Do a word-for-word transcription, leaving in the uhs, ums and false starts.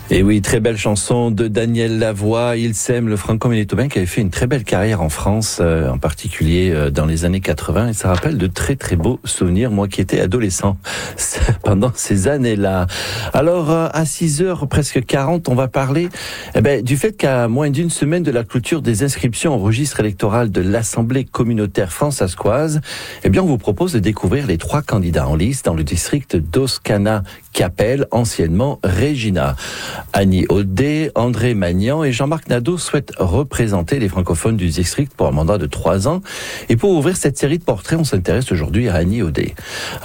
Et oui, très belle chanson de Daniel Lavoie. Il s'aime, le franco-manitobain qui avait fait une très belle carrière en France, euh, en particulier euh, dans les années quatre-vingts. Et ça rappelle de très très beaux souvenirs, moi qui étais adolescent pendant ces années-là. Alors, euh, à six heures presque quarante, on va parler eh ben, du fait qu'à moins d'une semaine de la clôture des inscriptions au registre électoral de l'Assemblée communautaire fransaskoise, eh bien, on vous propose de découvrir les trois candidats en lice dans le district d'Oscana-Capelle, anciennement Regina. Annie Audet, André Magnan et Jean-Marc Nadeau souhaitent représenter les francophones du district pour un mandat de trois ans. Et pour ouvrir cette série de portraits, on s'intéresse aujourd'hui à Annie Audet.